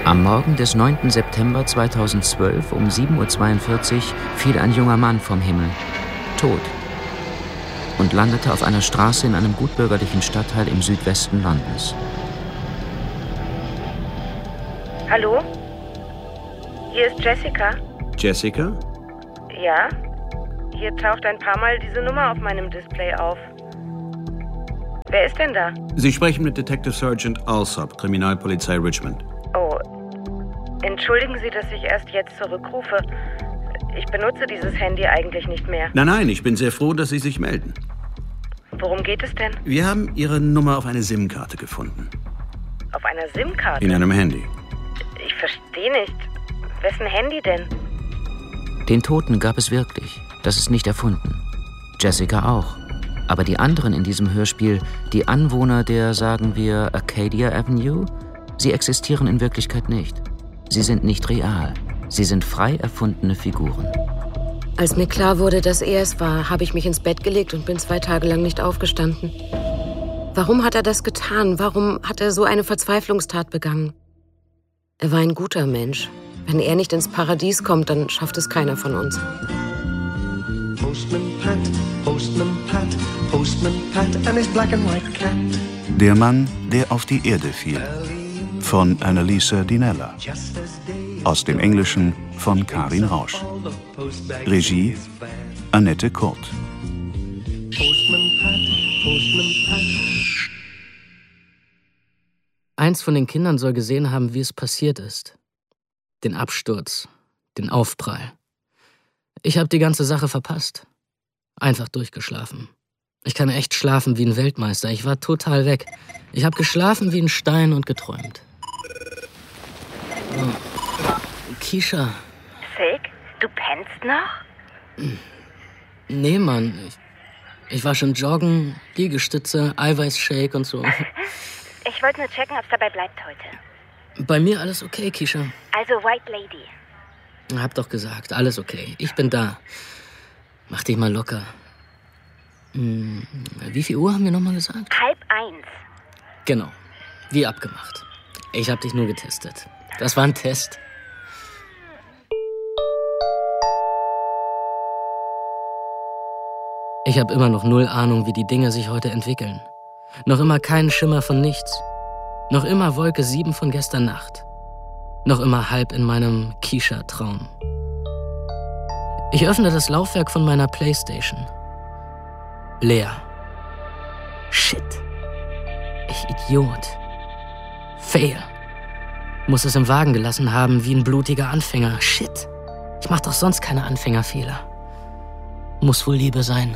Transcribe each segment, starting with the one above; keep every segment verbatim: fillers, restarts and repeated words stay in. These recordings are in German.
Am Morgen des neunten September zweitausendzwölf um sieben Uhr zweiundvierzig fiel ein junger Mann vom Himmel, tot, und landete auf einer Straße in einem gutbürgerlichen Stadtteil im Südwesten Londons. Hallo? Hier ist Jessica. Jessica? Ja? Hier taucht ein paar Mal diese Nummer auf meinem Display auf. Wer ist denn da? Sie sprechen mit Detective Sergeant Alsop, Kriminalpolizei Richmond. Oh, entschuldigen Sie, dass ich erst jetzt zurückrufe. Ich benutze dieses Handy eigentlich nicht mehr. Nein, nein, ich bin sehr froh, dass Sie sich melden. Worum geht es denn? Wir haben Ihre Nummer auf eine SIM-Karte gefunden. Auf einer SIM-Karte? In einem Handy. Ich verstehe nicht. Wessen Handy denn? Den Toten gab es wirklich. Das ist nicht erfunden. Jessica auch. Aber die anderen in diesem Hörspiel, die Anwohner der, sagen wir, Arcadia Avenue, sie existieren in Wirklichkeit nicht. Sie sind nicht real. Sie sind frei erfundene Figuren. Als mir klar wurde, dass er es war, habe ich mich ins Bett gelegt und bin zwei Tage lang nicht aufgestanden. Warum hat er das getan? Warum hat er so eine Verzweiflungstat begangen? Er war ein guter Mensch. Wenn er nicht ins Paradies kommt, dann schafft es keiner von uns. Postman Pat, Postman Pat, Postman Pat and his black and white cat. Der Mann, der auf die Erde fiel. Von Annalisa Dinella. Aus dem Englischen von Karin Rausch. Regie Annette Kurt. Postman Pat, Postman Pat. Eins von den Kindern soll gesehen haben, wie es passiert ist. Den Absturz, den Aufprall. Ich habe die ganze Sache verpasst. Einfach durchgeschlafen. Ich kann echt schlafen wie ein Weltmeister. Ich war total weg. Ich habe geschlafen wie ein Stein und geträumt. Oh. Keisha. Silk, du pennst noch? Nee, Mann. Ich, ich war schon joggen, Liegestütze, Eiweißshake und so. Ich wollte nur checken, ob es dabei bleibt heute. Bei mir alles okay, Keisha. Also White Lady. Hab doch gesagt, alles okay. Ich bin da. Mach dich mal locker. Hm, wie viel Uhr haben wir nochmal gesagt? Halb eins. Genau, wie abgemacht. Ich hab dich nur getestet. Das war ein Test. Ich habe immer noch null Ahnung, wie die Dinge sich heute entwickeln. Noch immer keinen Schimmer von nichts. Noch immer Wolke sieben von gestern Nacht. Noch immer halb in meinem Keisha-Traum. Ich öffne das Laufwerk von meiner Playstation. Leer. Shit. Ich Idiot. Fail. Muss es im Wagen gelassen haben, wie ein blutiger Anfänger. Shit. Ich mach doch sonst keine Anfängerfehler. Muss wohl Liebe sein.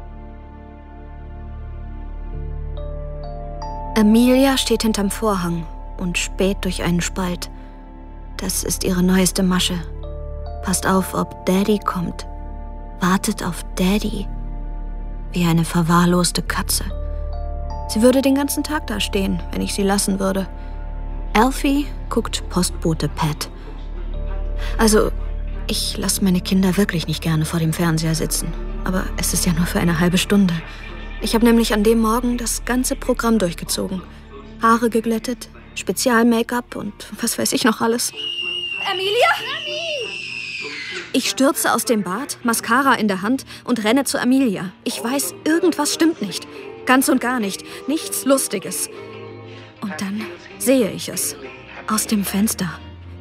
Amelia steht hinterm Vorhang und späht durch einen Spalt. Das ist ihre neueste Masche. Passt auf, ob Daddy kommt. Wartet auf Daddy. Wie eine verwahrloste Katze. Sie würde den ganzen Tag da stehen, wenn ich sie lassen würde. Alfie guckt Postbote Pat. Also, ich lasse meine Kinder wirklich nicht gerne vor dem Fernseher sitzen. Aber es ist ja nur für eine halbe Stunde. Ich habe nämlich an dem Morgen das ganze Programm durchgezogen. Haare geglättet, Spezial-Make-up und was weiß ich noch alles. Amelia? Ich stürze aus dem Bad, Mascara in der Hand und renne zu Amelia. Ich weiß, irgendwas stimmt nicht. Ganz und gar nicht. Nichts Lustiges. Und dann sehe ich es. Aus dem Fenster.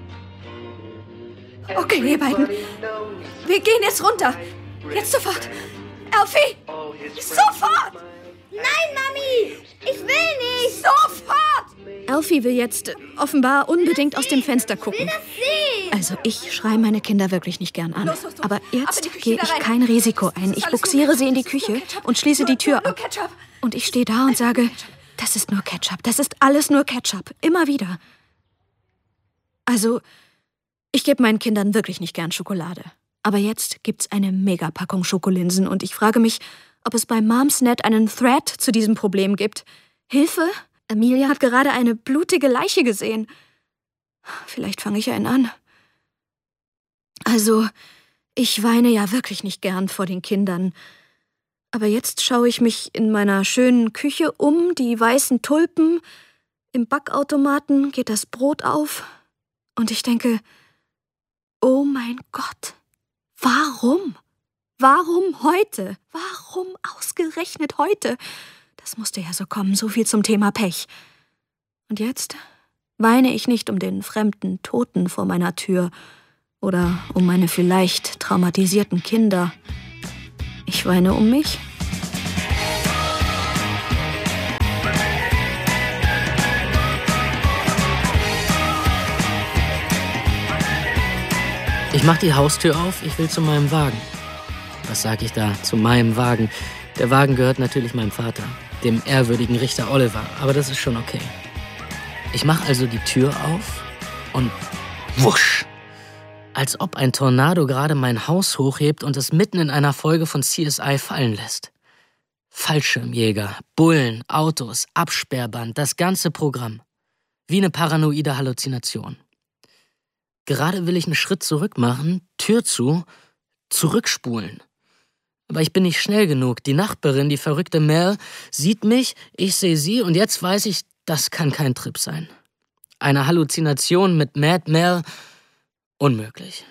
Okay, ihr beiden. Wir gehen jetzt runter. Jetzt sofort. Alfie! Sofort! Nein, Mami! Ich will nicht! Sofort! Alfie will jetzt offenbar unbedingt aus dem Fenster gucken. Ich will das sehen! Also ich schreie meine Kinder wirklich nicht gern an. Aber jetzt gehe ich kein Risiko ein. Ich buxiere sie in die Küche und schließe die Tür ab. Und ich stehe da und sage, das ist nur Ketchup. Das ist alles nur Ketchup. Immer wieder. Also, ich gebe meinen Kindern wirklich nicht gern Schokolade. Aber jetzt gibt's eine Megapackung Schokolinsen und ich frage mich, ob es bei Momsnet einen Thread zu diesem Problem gibt. Hilfe? Amelia hat gerade eine blutige Leiche gesehen. Vielleicht fange ich einen an. Also, ich weine ja wirklich nicht gern vor den Kindern. Aber jetzt schaue ich mich in meiner schönen Küche um, die weißen Tulpen. Im Backautomaten geht das Brot auf. Und ich denke, oh mein Gott, warum? Warum heute? Warum ausgerechnet heute? Das musste ja so kommen, so viel zum Thema Pech. Und jetzt weine ich nicht um den fremden Toten vor meiner Tür oder um meine vielleicht traumatisierten Kinder. Ich weine um mich. Ich mach die Haustür auf, ich will zu meinem Wagen. Was sag ich da? Zu meinem Wagen. Der Wagen gehört natürlich meinem Vater, dem ehrwürdigen Richter Oliver, aber das ist schon okay. Ich mach also die Tür auf und wusch! Als ob ein Tornado gerade mein Haus hochhebt und es mitten in einer Folge von C S I fallen lässt. Fallschirmjäger, Bullen, Autos, Absperrband, das ganze Programm. Wie eine paranoide Halluzination. Gerade will ich einen Schritt zurück machen, Tür zu, zurückspulen. Aber ich bin nicht schnell genug. Die Nachbarin, die verrückte Mel, sieht mich, ich sehe sie und jetzt weiß ich, das kann kein Trip sein. Eine Halluzination mit Mad Mel, unmöglich.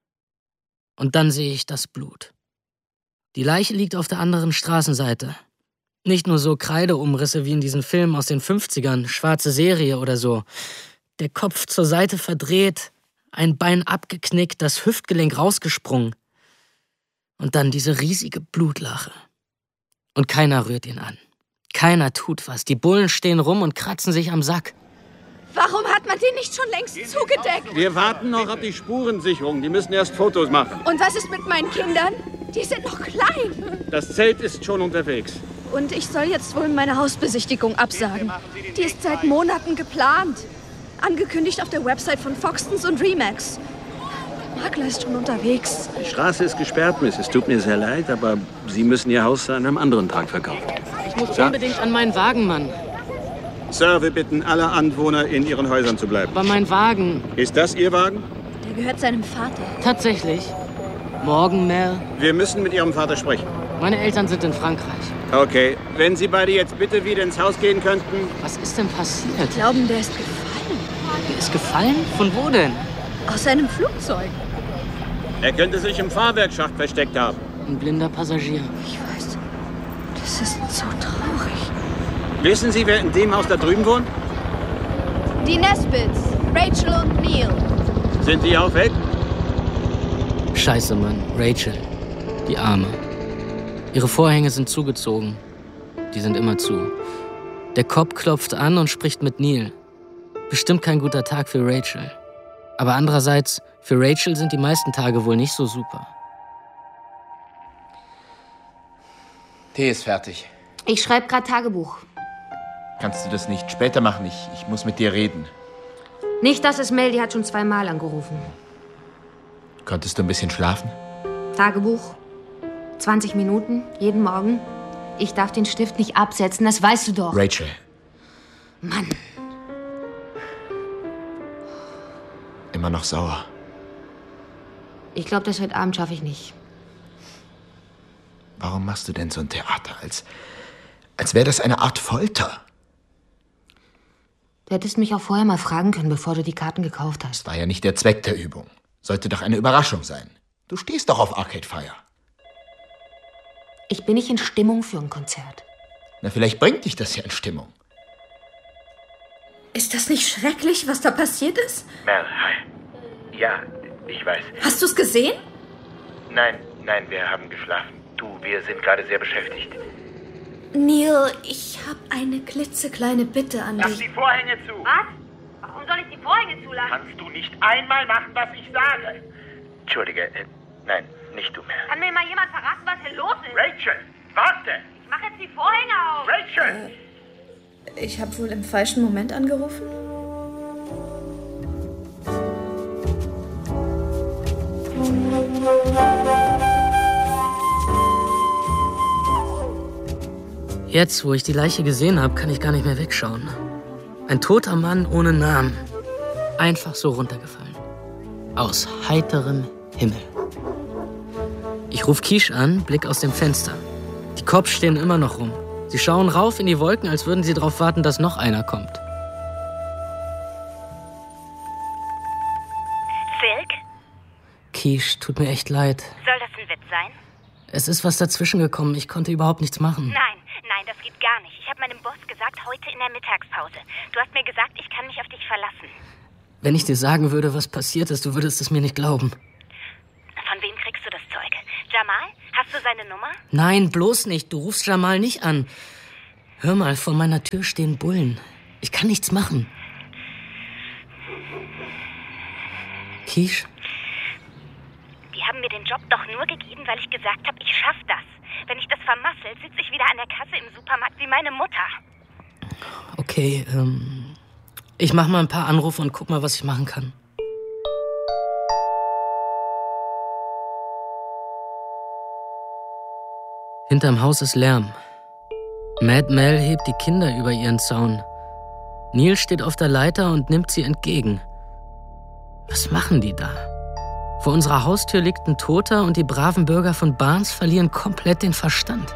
Und dann sehe ich das Blut. Die Leiche liegt auf der anderen Straßenseite. Nicht nur so Kreideumrisse wie in diesen Filmen aus den fünfzigern, schwarze Serie oder so. Der Kopf zur Seite verdreht, ein Bein abgeknickt, das Hüftgelenk rausgesprungen. Und dann diese riesige Blutlache. Und keiner rührt ihn an. Keiner tut was. Die Bullen stehen rum und kratzen sich am Sack. Warum hat man den nicht schon längst zugedeckt? Wir warten noch auf die Spurensicherung. Die müssen erst Fotos machen. Und was ist mit meinen Kindern? Die sind noch klein. Das Zelt ist schon unterwegs. Und ich soll jetzt wohl meine Hausbesichtigung absagen. Die ist seit Monaten geplant. Angekündigt auf der Website von Foxtons und Remax. Der Makler ist schon unterwegs. Die Straße ist gesperrt, Miss. Es tut mir sehr leid, aber Sie müssen Ihr Haus an einem anderen Tag verkaufen. Ich muss Sir? unbedingt an meinen Wagen, Mann. Sir, wir bitten alle Anwohner, in ihren Häusern zu bleiben. Aber mein Wagen... Ist das Ihr Wagen? Der gehört seinem Vater. Tatsächlich. Morgen, Mel. Wir müssen mit Ihrem Vater sprechen. Meine Eltern sind in Frankreich. Okay, wenn Sie beide jetzt bitte wieder ins Haus gehen könnten. Was ist denn passiert? Wir glauben, der ist gefallen. Der ist gefallen? Von wo denn? Aus seinem Flugzeug. Er könnte sich im Fahrwerksschacht versteckt haben. Ein blinder Passagier. Ich weiß, das ist so traurig. Wissen Sie, wer in dem Haus da drüben wohnt? Die Nesbits, Rachel und Neil. Sind die auch weg? Scheiße, Mann. Rachel. Die Arme. Ihre Vorhänge sind zugezogen. Die sind immer zu. Der Cop klopft an und spricht mit Neil. Bestimmt kein guter Tag für Rachel. Aber andererseits, für Rachel sind die meisten Tage wohl nicht so super. Tee ist fertig. Ich schreibe gerade Tagebuch. Kannst du das nicht später machen? Ich, ich muss mit dir reden. Nicht, dass es Mel, die hat schon zweimal angerufen. Konntest du ein bisschen schlafen? Tagebuch. zwanzig Minuten, jeden Morgen. Ich darf den Stift nicht absetzen, das weißt du doch. Rachel. Mann. Immer noch sauer. Ich glaube, das heute Abend schaffe ich nicht. Warum machst du denn so ein Theater? Als, als wäre das eine Art Folter. Du hättest mich auch vorher mal fragen können, bevor du die Karten gekauft hast. Das war ja nicht der Zweck der Übung. Sollte doch eine Überraschung sein. Du stehst doch auf Arcade Fire. Ich bin nicht in Stimmung für ein Konzert. Na, vielleicht bringt dich das ja in Stimmung. Ist das nicht schrecklich, was da passiert ist? Mel, hi. Ja, ich weiß. Hast du es gesehen? Nein, nein, wir haben geschlafen. Du, wir sind gerade sehr beschäftigt. Neil, ich habe eine klitzekleine Bitte an Lass dich. die Vorhänge zu. Was? Warum soll ich die Vorhänge zulassen? Kannst du nicht einmal machen, was ich sage? Entschuldige, äh, nein, nicht du mehr. Kann mir mal jemand verraten, was hier los ist? Rachel, warte! Ich mache jetzt die Vorhänge auf. Rachel! Äh, ich habe wohl im falschen Moment angerufen? Jetzt, wo ich die Leiche gesehen habe, kann ich gar nicht mehr wegschauen. Ein toter Mann ohne Namen. Einfach so runtergefallen. Aus heiterem Himmel. Ich rufe Quiche an, blick aus dem Fenster. Die Cops stehen immer noch rum. Sie schauen rauf in die Wolken, als würden sie darauf warten, dass noch einer kommt. Kish, tut mir echt leid. Soll das ein Witz sein? Es ist was dazwischen gekommen. Ich konnte überhaupt nichts machen. Nein, nein, das geht gar nicht. Ich habe meinem Boss gesagt, heute in der Mittagspause. Du hast mir gesagt, ich kann mich auf dich verlassen. Wenn ich dir sagen würde, was passiert ist, du würdest es mir nicht glauben. Von wem kriegst du das Zeug? Jamal? Hast du seine Nummer? Nein, bloß nicht. Du rufst Jamal nicht an. Hör mal, vor meiner Tür stehen Bullen. Ich kann nichts machen. Kish? Die haben mir den Job doch nur gegeben, weil ich gesagt habe, ich schaff das. Wenn ich das vermassel, sitze ich wieder an der Kasse im Supermarkt wie meine Mutter. Okay, ähm... ich mach mal ein paar Anrufe und guck mal, was ich machen kann. Hinterm Haus ist Lärm. Mad Mel hebt die Kinder über ihren Zaun. Neil steht auf der Leiter und nimmt sie entgegen. Was machen die da? Vor unserer Haustür liegt ein Toter und die braven Bürger von Barnes verlieren komplett den Verstand.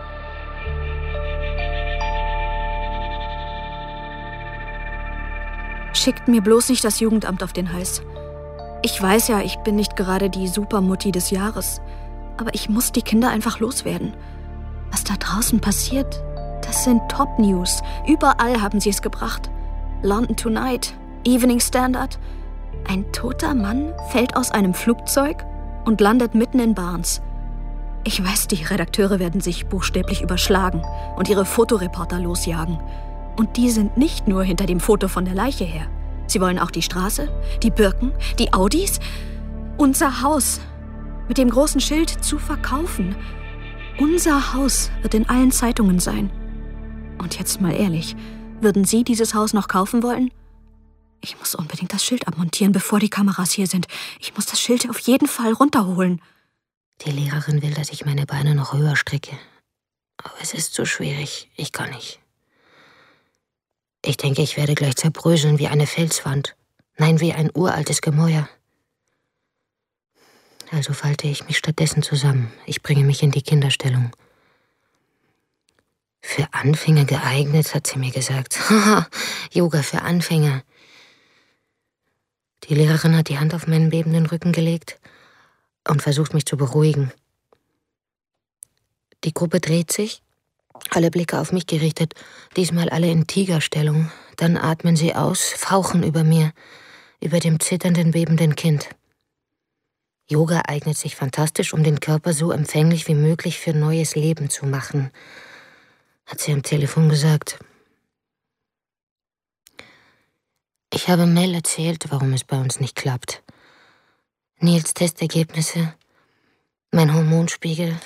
Schickt mir bloß nicht das Jugendamt auf den Hals. Ich weiß ja, ich bin nicht gerade die Supermutti des Jahres. Aber ich muss die Kinder einfach loswerden. Was da draußen passiert, das sind Top-News. Überall haben sie es gebracht. London Tonight, Evening Standard. Ein toter Mann fällt aus einem Flugzeug und landet mitten in Barnes. Ich weiß, die Redakteure werden sich buchstäblich überschlagen und ihre Fotoreporter losjagen. Und die sind nicht nur hinter dem Foto von der Leiche her. Sie wollen auch die Straße, die Birken, die Audis, unser Haus mit dem großen Schild zu verkaufen. Unser Haus wird in allen Zeitungen sein. Und jetzt mal ehrlich, würden Sie dieses Haus noch kaufen wollen? Ich muss unbedingt das Schild abmontieren, bevor die Kameras hier sind. Ich muss das Schild auf jeden Fall runterholen. Die Lehrerin will, dass ich meine Beine noch höher strecke. Aber es ist so schwierig. Ich kann nicht. Ich denke, ich werde gleich zerbröseln wie eine Felswand. Nein, wie ein uraltes Gemäuer. Also falte ich mich stattdessen zusammen. Ich bringe mich in die Kinderstellung. Für Anfänger geeignet, hat sie mir gesagt. Haha, Yoga für Anfänger. Die Lehrerin hat die Hand auf meinen bebenden Rücken gelegt und versucht, mich zu beruhigen. Die Gruppe dreht sich, alle Blicke auf mich gerichtet, diesmal alle in Tigerstellung. Dann atmen sie aus, fauchen über mir, über dem zitternden, bebenden Kind. Yoga eignet sich fantastisch, um den Körper so empfänglich wie möglich für neues Leben zu machen, hat sie am Telefon gesagt. Ich habe Mel erzählt, warum es bei uns nicht klappt. Nils Testergebnisse, mein Hormonspiegel.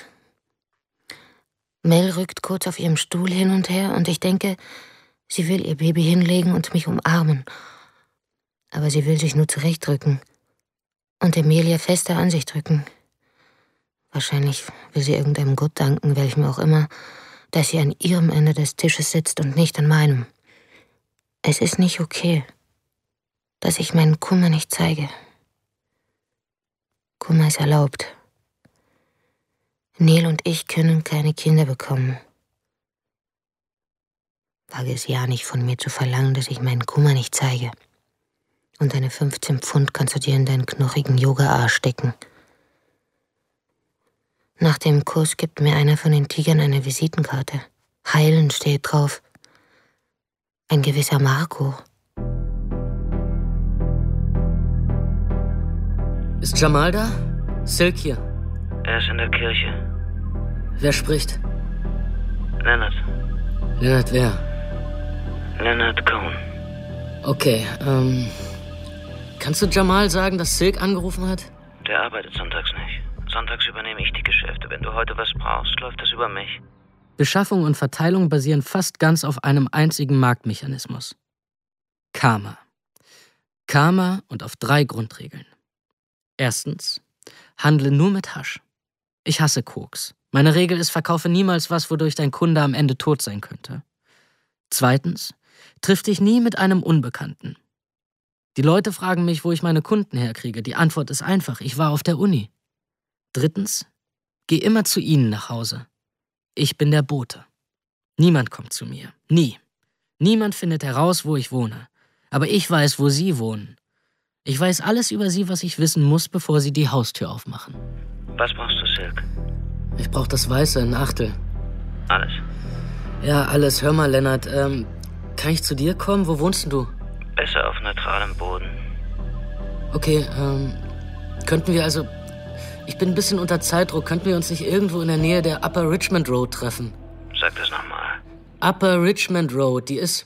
Mel rückt kurz auf ihrem Stuhl hin und her und ich denke, sie will ihr Baby hinlegen und mich umarmen. Aber sie will sich nur zurechtdrücken und Emilia fester an sich drücken. Wahrscheinlich will sie irgendeinem Gott danken, welchem auch immer, dass sie an ihrem Ende des Tisches sitzt und nicht an meinem. Es ist nicht okay, dass ich meinen Kummer nicht zeige. Kummer ist erlaubt. Neil und ich können keine Kinder bekommen. Wage es ja nicht von mir zu verlangen, dass ich meinen Kummer nicht zeige. Und deine fünfzehn Pfund kannst du dir in deinen knochigen Yoga-Arsch stecken. Nach dem Kurs gibt mir einer von den Tigern eine Visitenkarte. Heilen steht drauf. Ein gewisser Marco. Ist Jamal da? Silk hier. Er ist in der Kirche. Wer spricht? Leonard. Leonard wer? Leonard Cohen. Okay, ähm... kannst du Jamal sagen, dass Silk angerufen hat? Der arbeitet sonntags nicht. Sonntags übernehme ich die Geschäfte. Wenn du heute was brauchst, läuft das über mich. Beschaffung und Verteilung basieren fast ganz auf einem einzigen Marktmechanismus. Karma. Karma und auf drei Grundregeln. Erstens, handle nur mit Hasch. Ich hasse Koks. Meine Regel ist, verkaufe niemals was, wodurch dein Kunde am Ende tot sein könnte. Zweitens, triff dich nie mit einem Unbekannten. Die Leute fragen mich, wo ich meine Kunden herkriege. Die Antwort ist einfach, ich war auf der Uni. Drittens, geh immer zu ihnen nach Hause. Ich bin der Bote. Niemand kommt zu mir. Nie. Niemand findet heraus, wo ich wohne. Aber ich weiß, wo sie wohnen. Ich weiß alles über sie, was ich wissen muss, bevor sie die Haustür aufmachen. Was brauchst du, Silk? Ich brauch das Weiße, ein Achtel. Alles? Ja, alles. Hör mal, Lennart, ähm, kann ich zu dir kommen? Wo wohnst denn du? Besser auf neutralem Boden. Okay, ähm, könnten wir also... Ich bin ein bisschen unter Zeitdruck. Könnten wir uns nicht irgendwo in der Nähe der Upper Richmond Road treffen? Sag das nochmal. Upper Richmond Road, die ist...